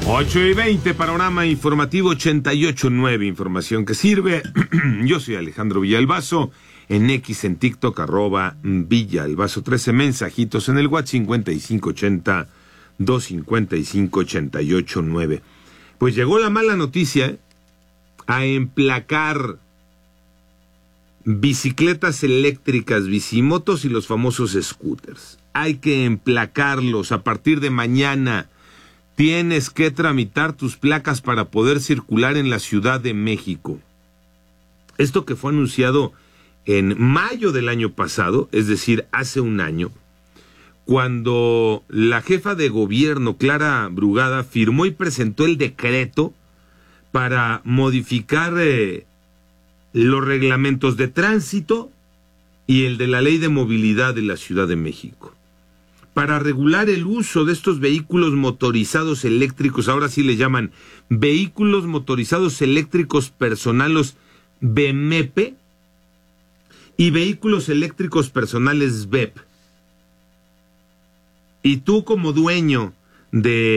8:20, panorama informativo 88.9, información que sirve. Yo soy Alejandro Villalbazo, en X, en TikTok, @Villalbazo 13, mensajitos en el WhatsApp 5580-255-889. Pues llegó la mala noticia, a emplacar bicicletas eléctricas, bicimotos y los famosos scooters. Hay que emplacarlos a partir de mañana. Tienes que tramitar tus placas para poder circular en la Ciudad de México. Esto que fue anunciado en mayo del año pasado, es decir, hace un año, cuando la jefa de gobierno, Clara Brugada, firmó y presentó el decreto para modificar los reglamentos de tránsito y el de la Ley de Movilidad de la Ciudad de México, para regular el uso de estos vehículos motorizados eléctricos. Ahora sí le llaman vehículos motorizados eléctricos personales BMP y vehículos eléctricos personales BEP. Y tú, como dueño de